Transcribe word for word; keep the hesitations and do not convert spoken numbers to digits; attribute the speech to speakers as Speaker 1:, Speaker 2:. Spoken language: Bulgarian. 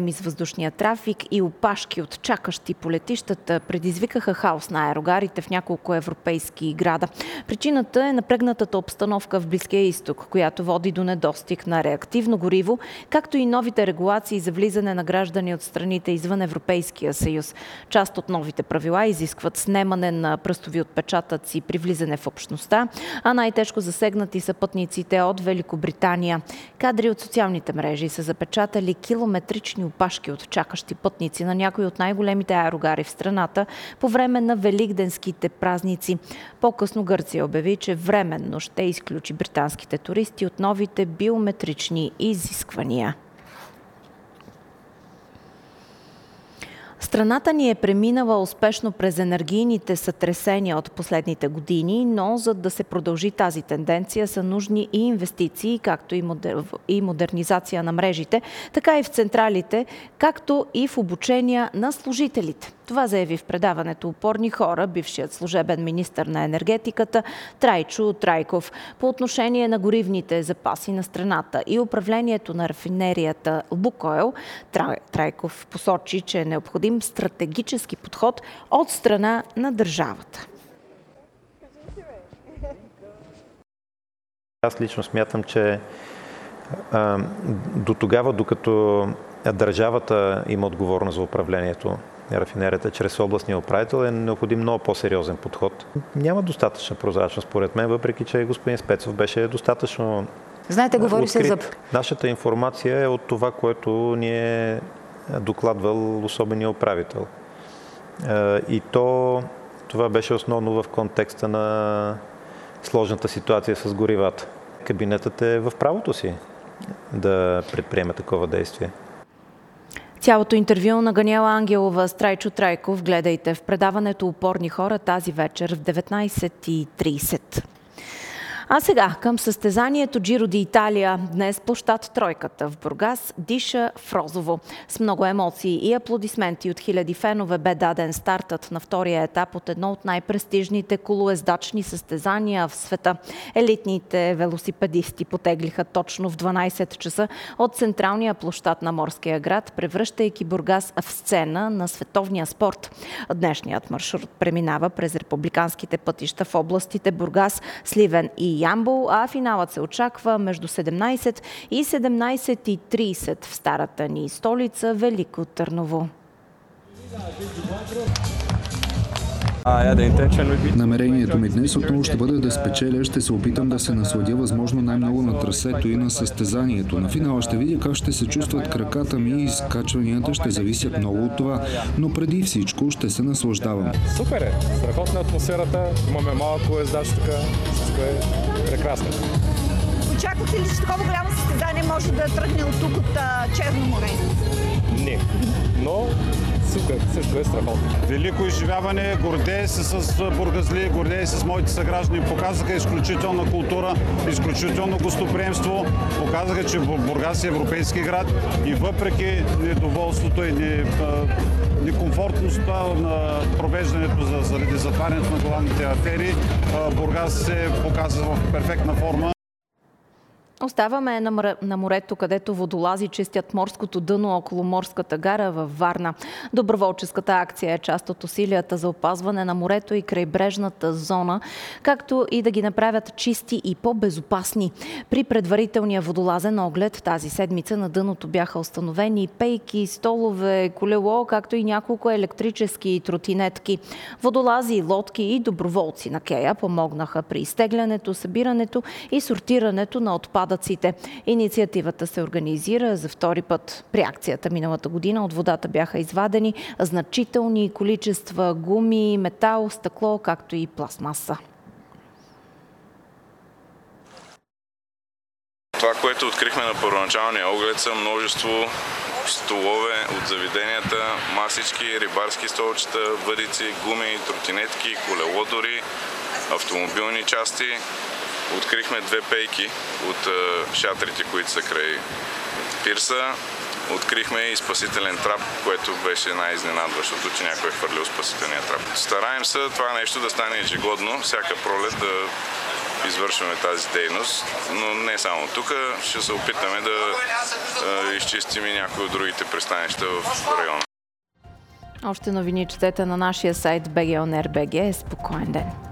Speaker 1: проблеми с въздушния трафик и опашки от чакащи по летищата предизвикаха хаос на аерогарите в няколко европейски града. Причината е напрегнатата обстановка в Близкия изток, която води до недостиг на реактивно гориво, както и новите регулации за влизане на граждани от страните извън Европейския съюз. Част от новите правила изискват снемане на пръстови отпечатъци при влизане в общността, а най-тежко засегнати са пътниците от Великобритания. Кадри от социалните мрежи са запечатали километрични опашки от чакащи пътници на някои от най-големите аерогари в страната по време на великденските празници. По-късно Гърция обяви, че временно ще изключи британските туристи от новите биометрични изисквания. Страната ни е преминала успешно през енергийните сътресения от последните години, но за да се продължи тази тенденция са нужни и инвестиции, както и, модер... и модернизация на мрежите, така и в централите, както и в обучения на служителите. Това заяви в предаването "Упорни хора" бившият служебен министър на енергетиката Трайчо Трайков. По отношение на горивните запаси на страната и управлението на рафинерията Лукойл, Трайков посочи, че е необходим стратегически подход от страна на държавата.
Speaker 2: Аз лично смятам, че а, до тогава, докато държавата има отговорност за управлението на рафинерията чрез областния управител, е необходим много по-сериозен подход. Няма достатъчна прозрачност, според мен, въпреки че господин Спецов беше достатъчно
Speaker 3: Знаете, говори
Speaker 2: открит.
Speaker 3: се за...
Speaker 2: Нашата информация е от това, което ни е докладвал особения управител. И то, това беше основно в контекста на сложната ситуация с горивата. Кабинетът е в правото си да предприеме такова действие.
Speaker 1: Цялото интервю на Ганиела Ангелова с Трайчо Трайков гледайте в предаването "Упорни хора" тази вечер в деветнайсет и трийсет. А сега към състезанието Джиро ди Италия. Днес площад Тройката в Бургас диша в розово. С много емоции и аплодисменти от хиляди фенове бе даден стартът на втория етап от едно от най-престижните колоездачни състезания в света. Елитните велосипедисти потеглиха точно в дванайсет часа от централния площад на морския град, превръщайки Бургас в сцена на световния спорт. Днешният маршрут преминава през републиканските пътища в областите Бургас, Сливен и Ямбол, а финалът се очаква между седемнайсет и седемнайсет и трийсет в старата ни столица Велико Търново.
Speaker 4: Намерението ми днес отново ще бъде да спечеля. Ще се опитам да се насладя възможно най-много на трасето и на състезанието. На финала ще видя как ще се чувстват краката ми и скачванията ще зависят много от това. Но преди всичко ще се наслаждавам.
Speaker 5: Супер е! Страхотна атмосферата. Имаме малко ездач тук. Всичко е прекрасно.
Speaker 6: Очаквате ли, че такова голямо състезание може да тръгне от тук, от Черно море?
Speaker 5: Не, но супер, също е страхотно.
Speaker 7: Велико изживяване, гордея се с бургазли, гордея се с моите съграждани. Показаха изключителна култура, изключително гостоприемство. Показаха, че Бургас е европейски град и въпреки недоволството и некомфортността на провеждането заради затварянето на главните артерии, Бургас се показва в перфектна форма.
Speaker 1: Оставаме на морето, където водолази чистят морското дъно около морската гара във Варна. Доброволческата акция е част от усилията за опазване на морето и крайбрежната зона, както и да ги направят чисти и по-безопасни. При предварителния водолазен оглед тази седмица на дъното бяха установени пейки, столове, колело, както и няколко електрически тротинетки. Водолази, лодки и доброволци на Кея помогнаха при изтеглянето, събирането и сортирането на отпадъците. Инициативата се организира за втори път. При акцията миналата година от водата бяха извадени значителни количества гуми, метал, стъкло, както и пластмаса.
Speaker 8: Това, което открихме на първоначалния оглед, са множество столове от заведенията, масички, рибарски столчета, въдици, гуми, тротинетки, колелодори, автомобилни части. Открихме две пейки от шатрите, които са край пирса. Открихме и спасителен трап, което беше най-изненадващото, че някой е хвърлил спасителния трап. Стараем се това нещо да стане ежегодно, всяка пролет да извършваме тази дейност, но не само тук. Ще се опитаме да изчистим и някои от другите пристанища в района.
Speaker 1: Още новини четете на нашия сайт би джи он ер точка би джи. Спокоен ден!